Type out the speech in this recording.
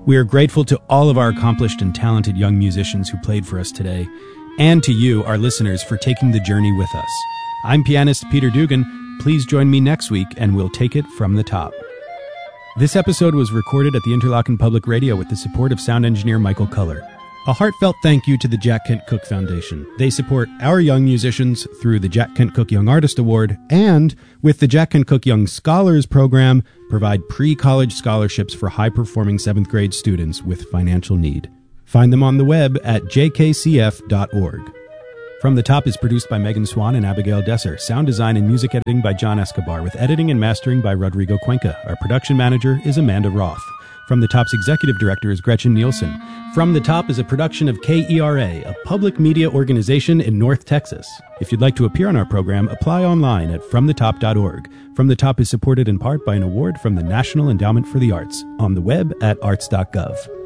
We are grateful to all of our accomplished and talented young musicians who played for us today, and to you, our listeners, for taking the journey with us. I'm pianist Peter Dugan. Please join me next week, and we'll take it from the top. This episode was recorded at the Interlochen Public Radio with the support of sound engineer Michael Culler. A heartfelt thank you to the Jack Kent Cooke Foundation. They support our young musicians through the Jack Kent Cooke Young Artist Award, and with the Jack Kent Cooke Young Scholars Program, provide pre-college scholarships for high-performing 7th grade students with financial need. Find them on the web at jkcf.org. From the Top is produced by Megan Swan and Abigail Desser. Sound design and music editing by John Escobar, with editing and mastering by Rodrigo Cuenca. Our production manager is Amanda Roth. From the Top's executive director is Gretchen Nielsen. From the Top is a production of KERA, a public media organization in North Texas. If you'd like to appear on our program, apply online at fromthetop.org. From the Top is supported in part by an award from the National Endowment for the Arts, on the web at arts.gov.